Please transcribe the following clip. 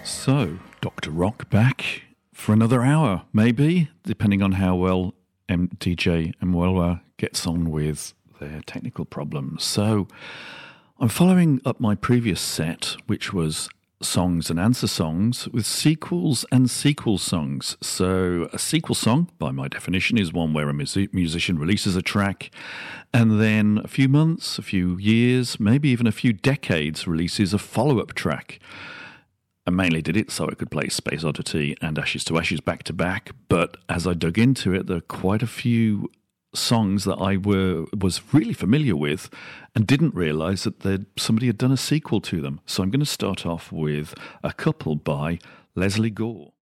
So, Dr. Rock back for another hour, maybe, depending on how well DJ Mwewa gets on with their technical problems. So, I'm following up my previous set, which was songs and answer songs, with sequels and sequel songs. So, a sequel song, by my definition, is one where a musician releases a track and then a few months, a few years, maybe even a few decades releases a follow-up track. I mainly did it so I could play Space Oddity and Ashes to Ashes back to back, but as I dug into it, there are quite a few songs that I was really familiar with and didn't realise that somebody had done a sequel to them. So I'm going to start off with a couple by Lesley Gore.